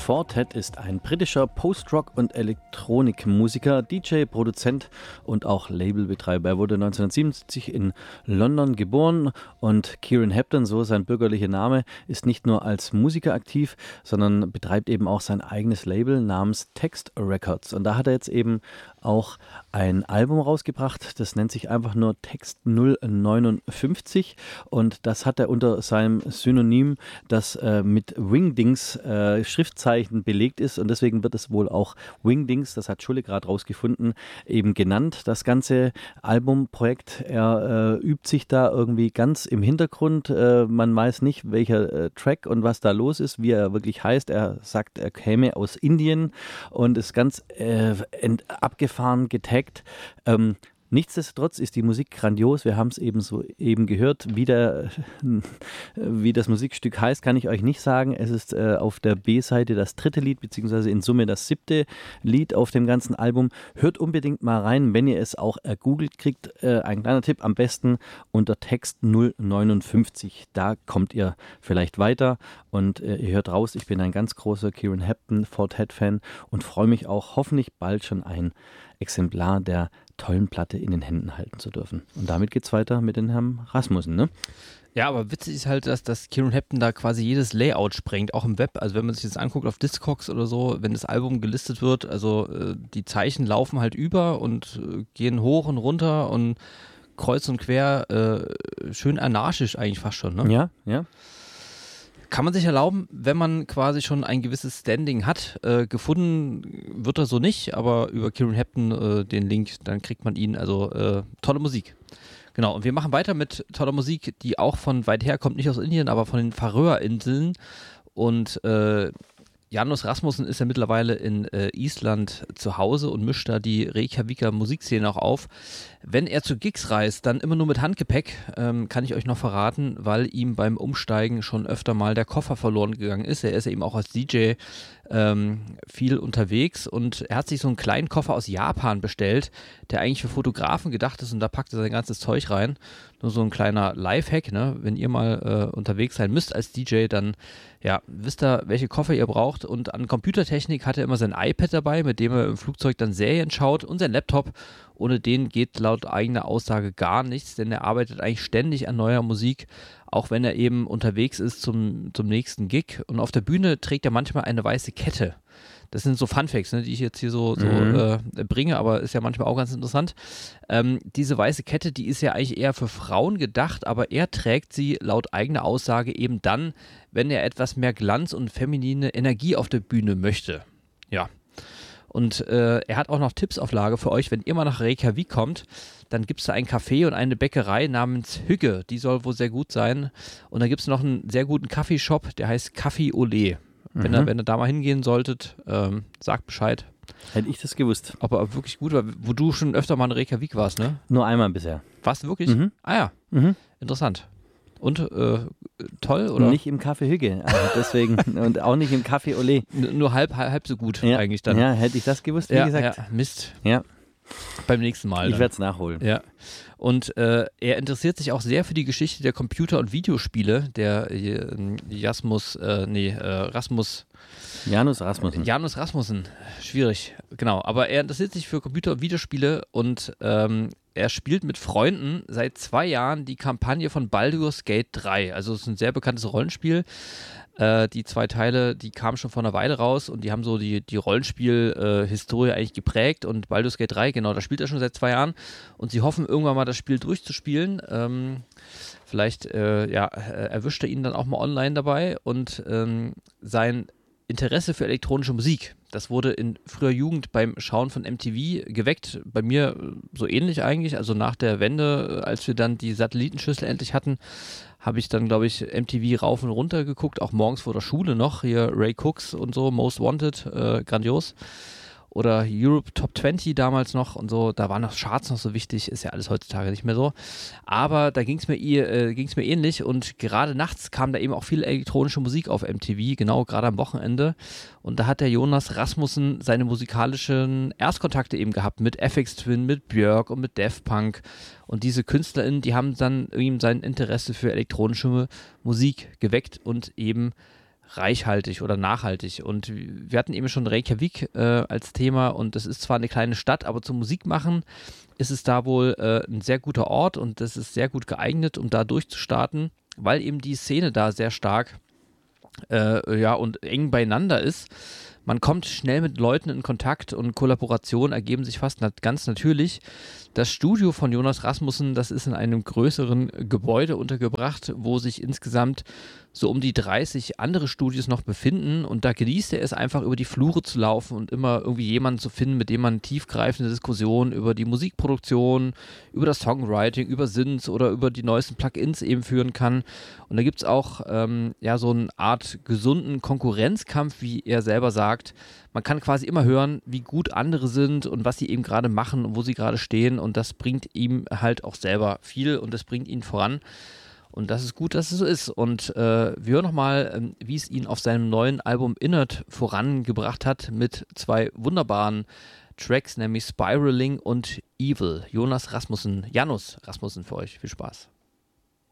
Fortet ist ein britischer Post-Rock- und Elektronikmusiker, DJ, Produzent und auch Labelbetreiber. Er wurde 1977 in London geboren und Kieran Hepburn, so sein bürgerlicher Name, ist nicht nur als Musiker aktiv, sondern betreibt eben auch sein eigenes Label namens Text Records. Und da hat er jetzt eben auch ein Album rausgebracht, das nennt sich einfach nur Text 059 und das hat er unter seinem Synonym, das mit Wingdings Schriftzeichen belegt ist und deswegen wird es wohl auch Wingdings, das hat Schulle gerade rausgefunden, eben genannt, das ganze Albumprojekt. Er übt sich da irgendwie ganz im Hintergrund, man weiß nicht, welcher Track und was da los ist, wie er wirklich heißt. Er sagt, er käme aus Indien und ist ganz abgefahren getaggt. Nichtsdestotrotz ist die Musik grandios. Wir haben es eben gehört. Wie das Musikstück heißt, kann ich euch nicht sagen. Es ist auf der B-Seite das 3. Lied, beziehungsweise in Summe das 7. Lied auf dem ganzen Album. Hört unbedingt mal rein, wenn ihr es auch ergoogelt kriegt. Ein kleiner Tipp, am besten unter Text 059. Da kommt ihr vielleicht weiter und ihr hört raus, ich bin ein ganz großer Kieran Hepburn Fortet-Fan und freue mich auch hoffentlich bald schon ein Exemplar der tollen Platte in den Händen halten zu dürfen. Und damit geht's weiter mit den Herrn Rasmussen, ne? Ja, aber witzig ist halt, dass Kieran Hepburn da quasi jedes Layout sprengt, auch im Web. Also wenn man sich das anguckt auf Discogs oder so, wenn das Album gelistet wird, also die Zeichen laufen halt über und gehen hoch und runter und kreuz und quer, schön anarchisch eigentlich fast schon, ne? Ja, ja. Kann man sich erlauben, wenn man quasi schon ein gewisses Standing hat. Gefunden wird er so nicht, aber über Kieran Hepburn den Link, dann kriegt man ihn. Also tolle Musik. Genau, und wir machen weiter mit toller Musik, die auch von weit her kommt, nicht aus Indien, aber von den Färöerinseln. Und Janus Rasmussen ist ja mittlerweile in Island zu Hause und mischt da die Reykjaviker Musikszene auch auf. Wenn er zu Gigs reist, dann immer nur mit Handgepäck, kann ich euch noch verraten, weil ihm beim Umsteigen schon öfter mal der Koffer verloren gegangen ist. Er ist ja eben auch als DJ viel unterwegs und er hat sich so einen kleinen Koffer aus Japan bestellt, der eigentlich für Fotografen gedacht ist und da packt er sein ganzes Zeug rein. Nur so ein kleiner Lifehack, ne? Wenn ihr mal unterwegs sein müsst als DJ, dann ja, wisst ihr, welche Koffer ihr braucht und an Computertechnik hat er immer sein iPad dabei, mit dem er im Flugzeug dann Serien schaut und sein Laptop. Ohne den geht laut eigener Aussage gar nichts, denn er arbeitet eigentlich ständig an neuer Musik, auch wenn er eben unterwegs ist zum nächsten Gig. Und auf der Bühne trägt er manchmal eine weiße Kette. Das sind so Funfacts, ne, die ich jetzt hier so bringe, aber ist ja manchmal auch ganz interessant. Diese weiße Kette, die ist ja eigentlich eher für Frauen gedacht, aber er trägt sie laut eigener Aussage eben dann, wenn er etwas mehr Glanz und feminine Energie auf der Bühne möchte. Ja. Und er hat auch noch Tipps auf Lager für euch, wenn ihr mal nach Reykjavik kommt, dann gibt es da ein Café und eine Bäckerei namens Hygge, die soll wohl sehr gut sein. Und da gibt es noch einen sehr guten Kaffeeshop, der heißt Café Olé. Wenn ihr da mal hingehen solltet, sagt Bescheid. Hätte ich das gewusst. Aber wirklich gut war, wo du schon öfter mal in Reykjavik warst, ne? Nur einmal bisher. Warst du wirklich? Ah ja, interessant. Und toll, oder? Nicht im Café Hygge, also deswegen und auch nicht im Café Olé. Nur halb so gut ja, eigentlich dann. Ja, hätte ich das gewusst, wie gesagt. Ja, Mist. Ja. Beim nächsten Mal. Ich werde es nachholen. Ja. Und er interessiert sich auch sehr für die Geschichte der Computer- und Videospiele. Der Janus Rasmussen. Schwierig, genau. Aber er interessiert sich für Computer- und Videospiele und er spielt mit Freunden seit 2 Jahren die Kampagne von Baldur's Gate 3. Also es ist ein sehr bekanntes Rollenspiel. Die 2 Teile, die kamen schon vor einer Weile raus und die haben so die Rollenspiel-Historie eigentlich geprägt und Baldur's Gate 3, genau, da spielt er schon seit 2 Jahren und sie hoffen irgendwann mal das Spiel durchzuspielen. Vielleicht erwischt er ihn dann auch mal online dabei und sein Interesse für elektronische Musik, das wurde in früher Jugend beim Schauen von MTV geweckt, bei mir so ähnlich eigentlich, also nach der Wende, als wir dann die Satellitenschüssel endlich hatten, habe ich dann, glaube ich, MTV rauf und runter geguckt, auch morgens vor der Schule noch, hier Ray Cooks und so, Most Wanted, grandios. Oder Europe Top 20 damals noch und so, da waren noch Charts noch so wichtig, ist ja alles heutzutage nicht mehr so. Aber da ging es mir ähnlich und gerade nachts kam da eben auch viel elektronische Musik auf MTV, genau, gerade am Wochenende. Und da hat der Jonas Rasmussen seine musikalischen Erstkontakte eben gehabt mit FX Twin, mit Björk und mit Daft Punk. Und diese KünstlerInnen, die haben dann ihm sein Interesse für elektronische Musik geweckt und eben reichhaltig oder nachhaltig. Und wir hatten eben schon Reykjavik als Thema und das ist zwar eine kleine Stadt, aber zum Musikmachen ist es da wohl ein sehr guter Ort und das ist sehr gut geeignet, um da durchzustarten, weil eben die Szene da sehr stark und eng beieinander ist. Man kommt schnell mit Leuten in Kontakt und Kollaborationen ergeben sich fast ganz natürlich. Das Studio von Jonas Rasmussen, das ist in einem größeren Gebäude untergebracht, wo sich insgesamt so um die 30 andere Studios noch befinden und da genießt er es einfach über die Flure zu laufen und immer irgendwie jemanden zu finden, mit dem man tiefgreifende Diskussionen über die Musikproduktion, über das Songwriting, über Synths oder über die neuesten Plugins eben führen kann. Und da gibt es auch so eine Art gesunden Konkurrenzkampf, wie er selber sagt. Man kann quasi immer hören, wie gut andere sind und was sie eben gerade machen und wo sie gerade stehen und das bringt ihm halt auch selber viel und das bringt ihn voran. Und das ist gut, dass es so ist. Und wir hören nochmal, wie es ihn auf seinem neuen Album Innert vorangebracht hat mit 2 wunderbaren Tracks, nämlich Spiraling und Evil. Janus Rasmussen für euch. Viel Spaß.